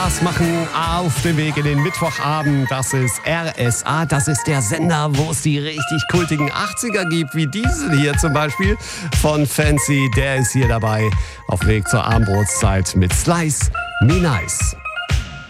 Was machen auf dem Weg in den Mittwochabend? Das ist RSA, das ist der Sender, wo es die richtig kultigen 80er gibt, wie diesen hier zum Beispiel von Fancy. Der ist hier dabei auf Weg zur Abendbrotzeit mit Slice Me Nice.